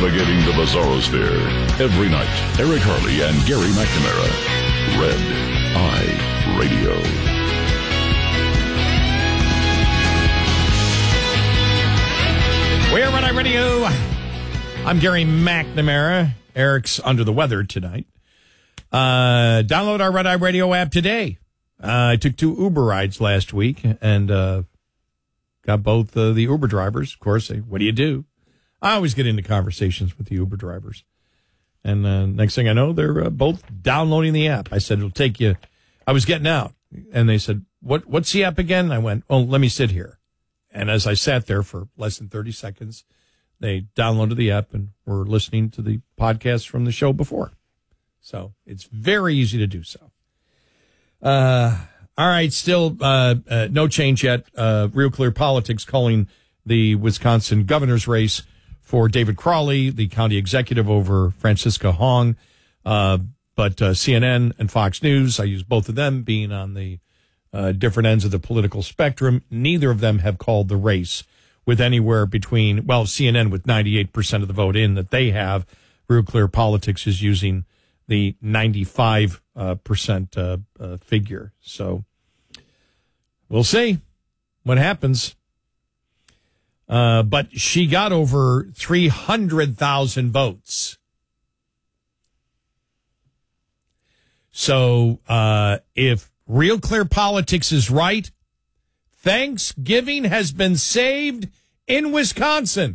Navigating the Bizarrosphere. Every night, Eric Harley and Gary McNamara. Red Eye Radio. We're Red Eye Radio. I'm Gary McNamara. Eric's under the weather tonight. Download our Red Eye Radio app today. I took 2 Uber rides last week and got both the Uber drivers. Of course, what do you do? I always get into conversations with the Uber drivers. And next thing I know, they're both downloading the app. I said, it'll take you. I was getting out. And they said, what's the app again? I went, oh, let me sit here. And as I sat there for less than 30 seconds, they downloaded the app and were listening to the podcast from the show before. So it's very easy to do so. All right, still no change yet. Real Clear Politics calling the Wisconsin governor's race for David Crowley, the county executive, over Francisca Hong. But CNN and Fox News, I use both of them being on the different ends of the political spectrum. Neither of them have called the race with anywhere between, well, CNN with 98% of the vote in that they have. Real Clear Politics is using the 95% figure. So we'll see what happens. But she got over 300,000 votes. So if Real Clear Politics is right, Thanksgiving has been saved in Wisconsin.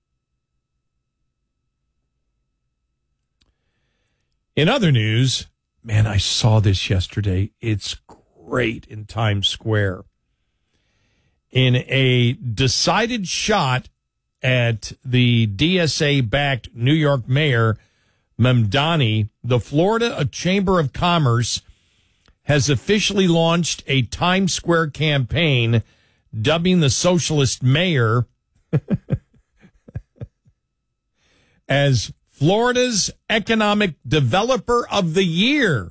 In other news, man, I saw this yesterday. It's great in Times Square. In a decided shot at the DSA-backed New York Mayor Mamdani, the Florida Chamber of Commerce has officially launched a Times Square campaign dubbing the socialist mayor as Florida's Economic Developer of the Year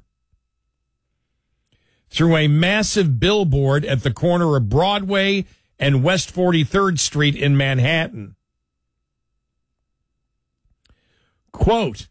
through a massive billboard at the corner of Broadway and West 43rd Street in Manhattan. Quote,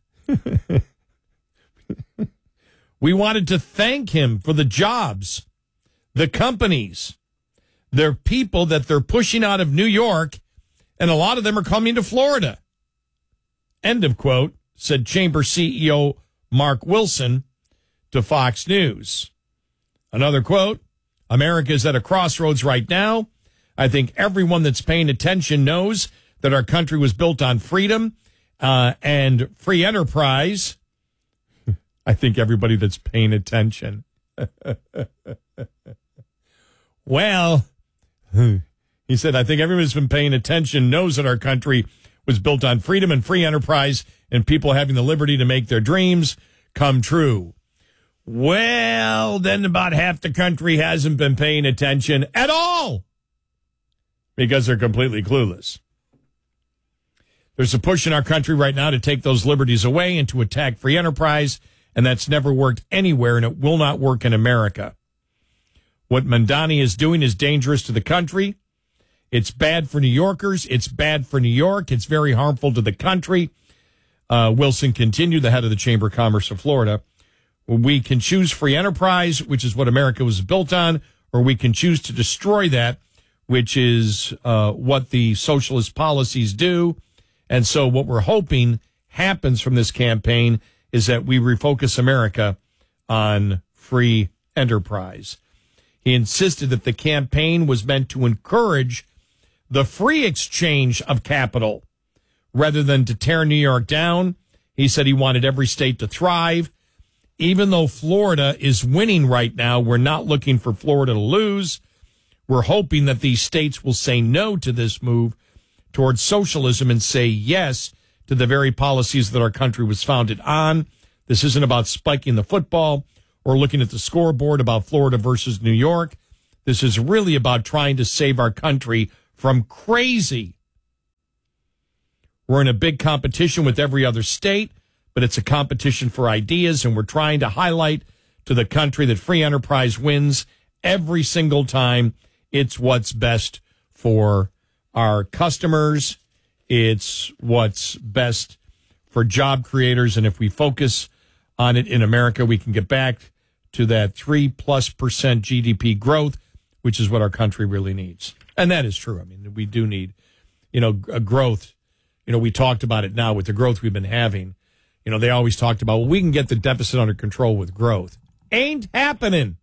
we wanted to thank him for the jobs, the companies, their people that they're pushing out of New York, and a lot of them are coming to Florida. End of quote, said Chamber CEO Mark Wilson to Fox News. Another quote, America is at a crossroads right now. I think everyone that's paying attention knows that our country was built on freedom and free enterprise. I think everybody that's paying attention. Well, he said, I think everybody that's been paying attention knows that our country was built on freedom and free enterprise and people having the liberty to make their dreams come true. Well, then about half the country hasn't been paying attention at all because they're completely clueless. There's a push in our country right now to take those liberties away and to attack free enterprise, and that's never worked anywhere, and it will not work in America. What Mamdani is doing is dangerous to the country. It's bad for New Yorkers. It's bad for New York. It's very harmful to the country. Wilson continued, the head of the Chamber of Commerce of Florida. We can choose free enterprise, which is what America was built on, or we can choose to destroy that, which is what the socialist policies do. And so what we're hoping happens from this campaign is that we refocus America on free enterprise. He insisted that the campaign was meant to encourage the free exchange of capital rather than to tear New York down. He said he wanted every state to thrive. Even though Florida is winning right now, we're not looking for Florida to lose. We're hoping that these states will say no to this move towards socialism and say yes to the very policies that our country was founded on. This isn't about spiking the football or looking at the scoreboard about Florida versus New York. This is really about trying to save our country from crazy. We're in a big competition with every other state, but it's a competition for ideas, and we're trying to highlight to the country that free enterprise wins every single time. It's what's best for our customers It's what's best for job creators. And if we focus on it in America, we can get back to that 3+% GDP growth, which is what our country really needs. And that is true. I mean, we do need, a growth. We talked about it now with the growth we've been having. They always talked about, well, we can get the deficit under control with growth. Ain't happening.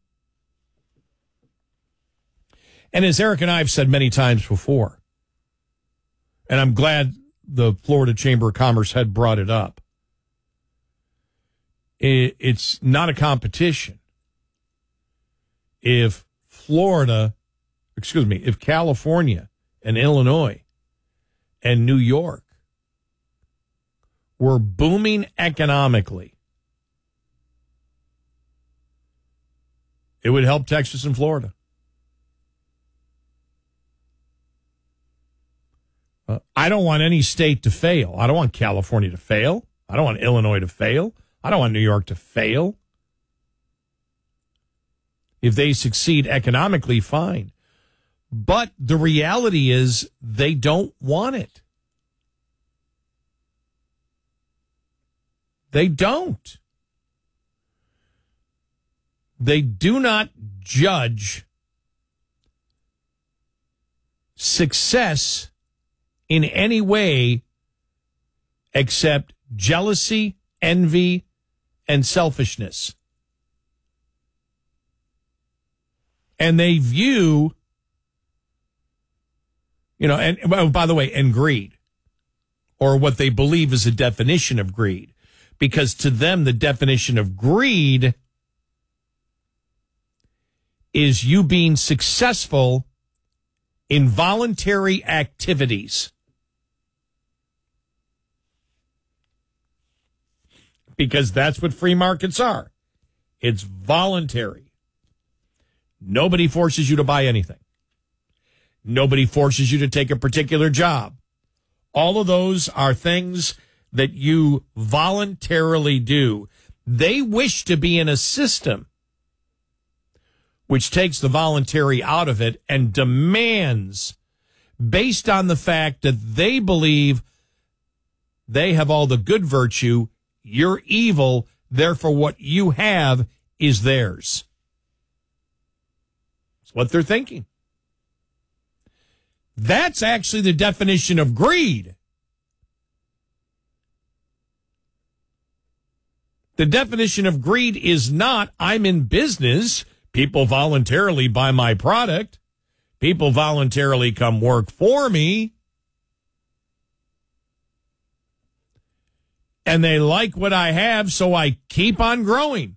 And as Eric and I have said many times before, and I'm glad the Florida Chamber of Commerce had brought it up, it's not a competition. If California and Illinois and New York were booming economically, it would help Texas and Florida. I don't want any state to fail. I don't want California to fail. I don't want Illinois to fail. I don't want New York to fail. If they succeed economically, fine. But the reality is they don't want it. They don't. They do not judge success in any way except jealousy, envy, and selfishness. And they view, and by the way, and greed, or what they believe is a definition of greed. Because to them, the definition of greed is you being successful in voluntary activities. Because that's what free markets are. It's voluntary. Nobody forces you to buy anything. Nobody forces you to take a particular job. All of those are things that you voluntarily do. They wish to be in a system which takes the voluntary out of it and demands, based on the fact that they believe they have all the good virtue, you're evil, therefore what you have is theirs. It's what they're thinking. That's actually the definition of greed. The definition of greed is not, I'm in business, people voluntarily buy my product, people voluntarily come work for me, and they like what I have, so I keep on growing.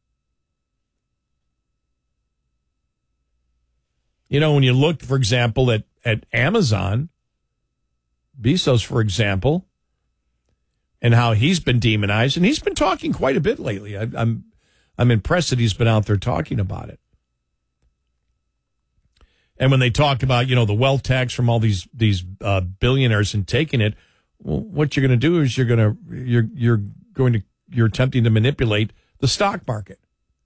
When you look, for example, at Amazon, Bezos, for example, and how he's been demonized, and he's been talking quite a bit lately. I'm impressed that he's been out there talking about it. And when they talk about, the wealth tax from all these billionaires and taking it, well, what you're going to do is you're attempting to manipulate the stock market,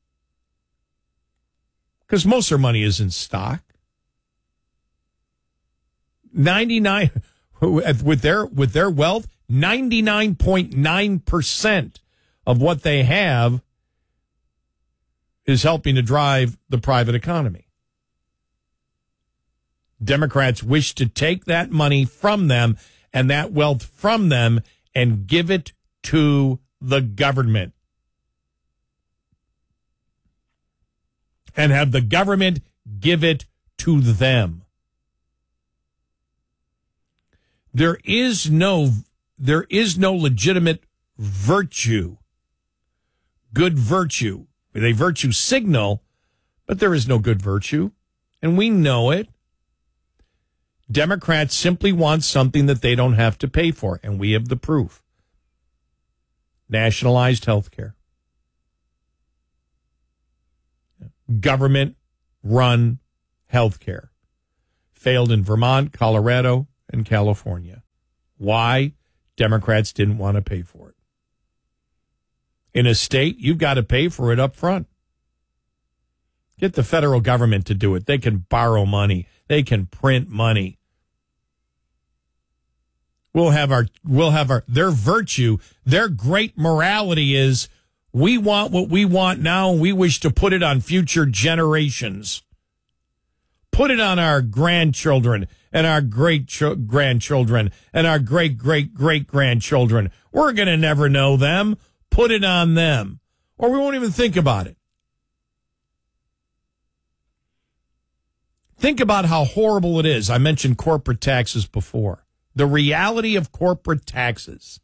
because most of their money is in stock. 99 with their wealth, 99.9% of what they have is helping to drive the private economy. Democrats wish to take that money from them and that wealth from them and give it to the government. And have the government give it to them. There is no legitimate virtue, good virtue. They virtue signal, but there is no good virtue, and we know it. Democrats simply want something that they don't have to pay for, and we have the proof. Nationalized health care. Government-run health care. Failed in Vermont, Colorado, and California. Why? Democrats didn't want to pay for it. In a state, you've got to pay for it up front. Get the federal government to do it. They can borrow money. They can print money. their virtue, their great morality is we want what we want now, and we wish to put it on future generations. Put it on our grandchildren and our great-grandchildren and our great-great-great-grandchildren. We're going to never know them. Put it on them. Or we won't even think about it. Think about how horrible it is. I mentioned corporate taxes before. The reality of corporate taxes,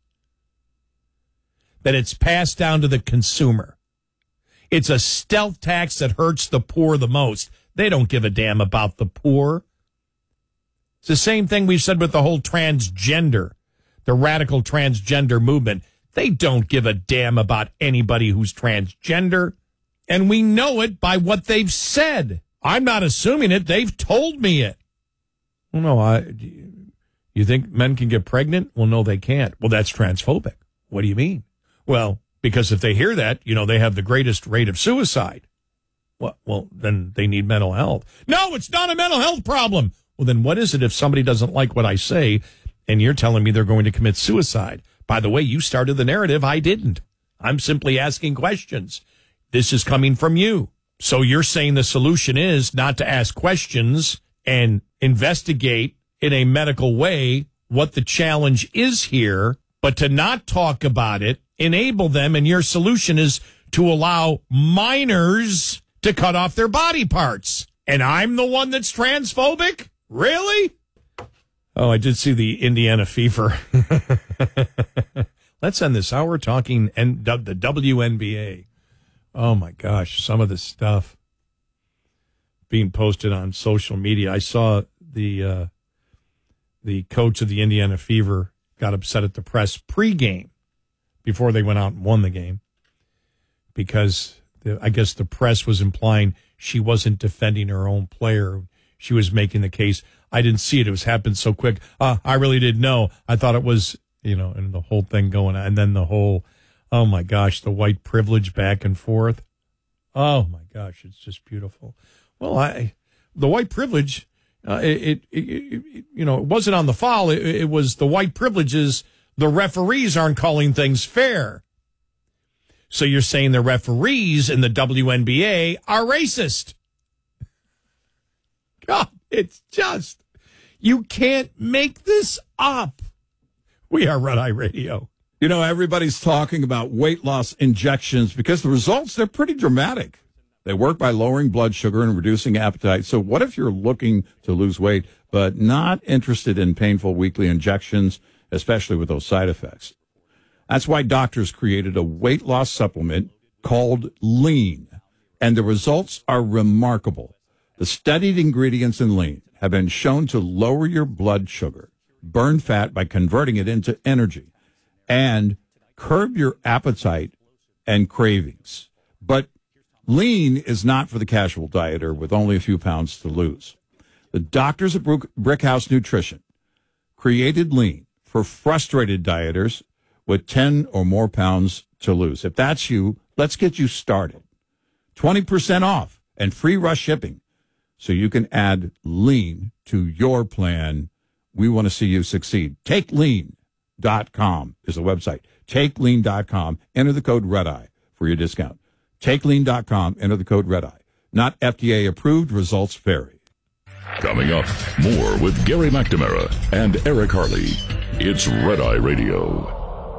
that it's passed down to the consumer. It's a stealth tax that hurts the poor the most. They don't give a damn about the poor. It's the same thing we've said with the whole transgender, the radical transgender movement. They don't give a damn about anybody who's transgender. And we know it by what they've said. I'm not assuming it. They've told me it. Well, no, you think men can get pregnant? Well, no, they can't. Well, that's transphobic. What do you mean? Well, because if they hear that, they have the greatest rate of suicide. Well, then they need mental health. No, it's not a mental health problem. Well, then what is it if somebody doesn't like what I say and you're telling me they're going to commit suicide? By the way, you started the narrative. I didn't. I'm simply asking questions. This is coming from you. So you're saying the solution is not to ask questions and investigate in a medical way what the challenge is here, but to not talk about it, enable them, and your solution is to allow minors to cut off their body parts. And I'm the one that's transphobic? Really? Oh, I did see the Indiana Fever. Let's end this hour talking the WNBA. Oh, my gosh, some of this stuff being posted on social media. I saw the coach of the Indiana Fever got upset at the press pregame before they went out and won the game because I guess the press was implying she wasn't defending her own player. She was making the case. I didn't see it. It was happened so quick. I really didn't know. I thought it was, and the whole thing going on. And then the whole, oh, my gosh, the white privilege back and forth. Oh, my gosh, it's just beautiful. Well, the white privilege, it wasn't on the foul. It was the white privileges. The referees aren't calling things fair. So you're saying the referees in the WNBA are racist. God, it's just, you can't make this up. We are Red Eye Radio. Everybody's talking about weight loss injections because the results, they're pretty dramatic. They work by lowering blood sugar and reducing appetite. So what if you're looking to lose weight but not interested in painful weekly injections, especially with those side effects? That's why doctors created a weight loss supplement called Lean, and the results are remarkable. The studied ingredients in Lean have been shown to lower your blood sugar, burn fat by converting it into energy, and curb your appetite and cravings. But Lean is not for the casual dieter with only a few pounds to lose. The doctors at Brickhouse Nutrition created Lean for frustrated dieters with 10 or more pounds to lose. If that's you, let's get you started. 20% off and free rush shipping so you can add Lean to your plan. We want to see you succeed. TakeLean.com is the website. TakeLean.com. Enter the code REDEYE for your discount. TakeLean.com. Enter the code REDEYE. Not FDA approved. Results vary. Coming up, more with Gary McNamara and Eric Harley. It's Red Eye Radio.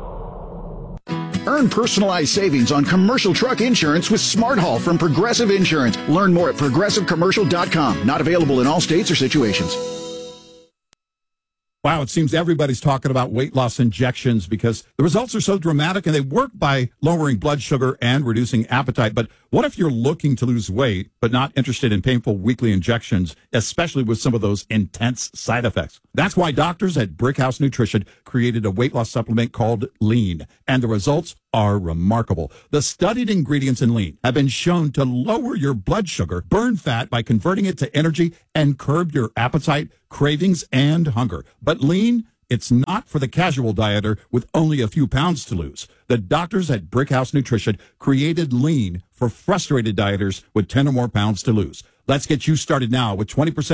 Earn personalized savings on commercial truck insurance with Smart Haul from Progressive Insurance. Learn more at progressivecommercial.com. Not available in all states or situations. Wow, it seems everybody's talking about weight loss injections because the results are so dramatic and they work by lowering blood sugar and reducing appetite. But what if you're looking to lose weight but not interested in painful weekly injections, especially with some of those intense side effects? That's why doctors at Brickhouse Nutrition created a weight loss supplement called Lean, and the results are remarkable. The studied ingredients in Lean have been shown to lower your blood sugar, burn fat by converting it to energy, and curb your appetite, cravings, and hunger. But Lean, it's not for the casual dieter with only a few pounds to lose. The doctors at Brickhouse Nutrition created Lean for frustrated dieters with 10 or more pounds to lose. Let's get you started now with 20% off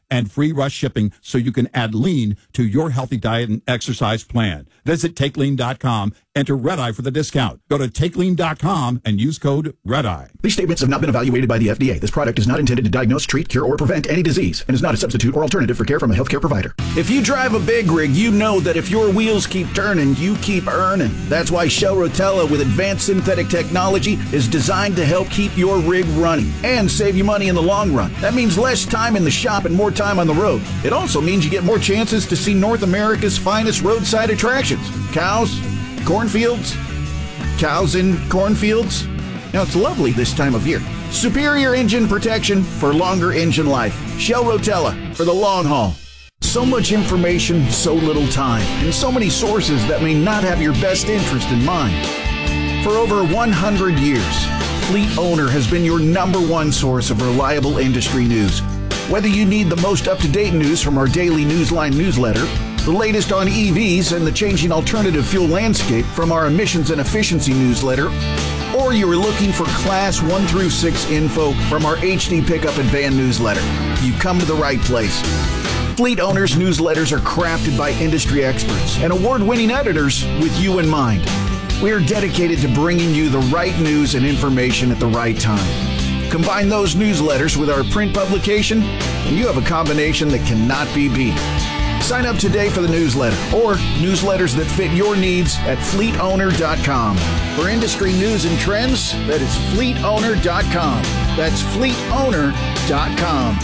and free rush shipping so you can add lean to your healthy diet and exercise plan. Visit TakeLean.com. Enter Red-Eye for the discount. Go to TakeLean.com and use code Red-Eye. These statements have not been evaluated by the FDA. This product is not intended to diagnose, treat, cure, or prevent any disease and is not a substitute or alternative for care from a healthcare provider. If you drive a big rig, you know that if your wheels keep turning, you keep earning. That's why Shell Rotella with advanced synthetic technology is designed to help keep your rig running and save you money in the long run. That means less time in the shop and more time on the road. It also means you get more chances to see North America's finest roadside attractions. Cows, cornfields, cows in cornfields. Now, it's lovely this time of year. Superior engine protection for longer engine life. Shell Rotella for the long haul. So much information, so little time, and so many sources that may not have your best interest in mind. For over 100 years, Fleet Owner has been your number one source of reliable industry news. Whether you need the most up-to-date news from our daily Newsline newsletter, the latest on EVs and the changing alternative fuel landscape from our emissions and efficiency newsletter, or you are looking for Class 1 through 6 info from our HD Pickup and Van newsletter, you've come to the right place. Fleet Owners newsletters are crafted by industry experts and award-winning editors with you in mind. We are dedicated to bringing you the right news and information at the right time. Combine those newsletters with our print publication, and you have a combination that cannot be beat. Sign up today for the newsletter or newsletters that fit your needs at fleetowner.com. For industry news and trends, that is fleetowner.com. That's fleetowner.com.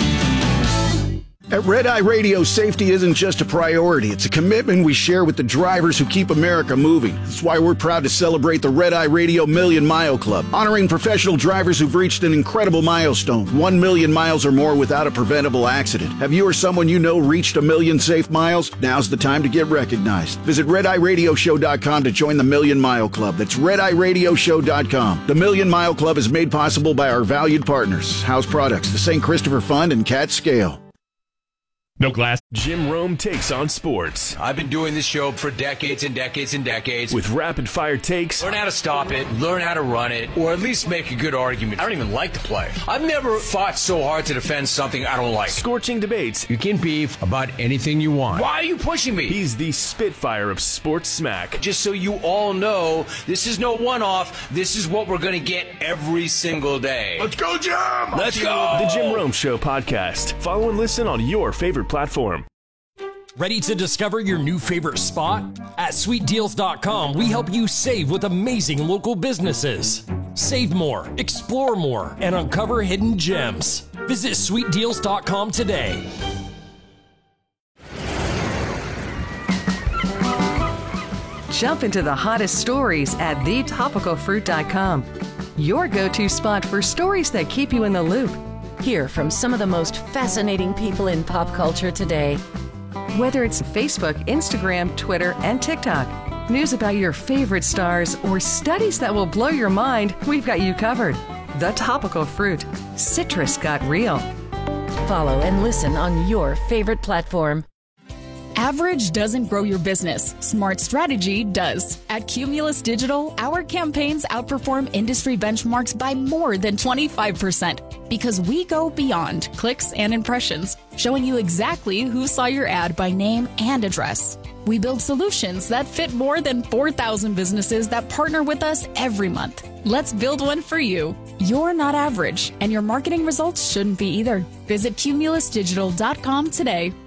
At Red Eye Radio, safety isn't just a priority. It's a commitment we share with the drivers who keep America moving. That's why we're proud to celebrate the Red Eye Radio Million Mile Club, honoring professional drivers who've reached an incredible milestone, 1 million miles or more without a preventable accident. Have you or someone you know reached 1 million safe miles? Now's the time to get recognized. Visit RedEyeRadioShow.com to join the Million Mile Club. That's RedEyeRadioShow.com. The Million Mile Club is made possible by our valued partners, House Products, the St. Christopher Fund, and Cat Scale. No glass. Jim Rome takes on sports. I've been doing this show for decades and decades and decades. With rapid-fire takes. Learn how to stop it, learn how to run it, or at least make a good argument. I don't even like to play. I've never fought so hard to defend something I don't like. Scorching debates. You can beef about anything you want. Why are you pushing me? He's the Spitfire of sports smack. Just so you all know, this is no one-off. This is what we're going to get every single day. Let's go, Jim! Let's go! The Jim Rome Show podcast. Follow and listen on your favorite platform. Ready to discover your new favorite spot? At sweetdeals.com, we help you save with amazing local businesses. Save more, explore more, and uncover hidden gems. Visit sweetdeals.com today. Jump into the hottest stories at thetopicalfruit.com. Your go-to spot for stories that keep you in the loop. Hear from some of the most fascinating people in pop culture today. Whether it's Facebook, Instagram, Twitter, and TikTok, news about your favorite stars, or studies that will blow your mind, we've got you covered. The Topical Fruit. Citrus got real. Follow and listen on your favorite platform. Average doesn't grow your business. Smart strategy does. At Cumulus Digital, our campaigns outperform industry benchmarks by more than 25% because we go beyond clicks and impressions, showing you exactly who saw your ad by name and address. We build solutions that fit more than 4,000 businesses that partner with us every month. Let's build one for you. You're not average, and your marketing results shouldn't be either. Visit cumulusdigital.com today.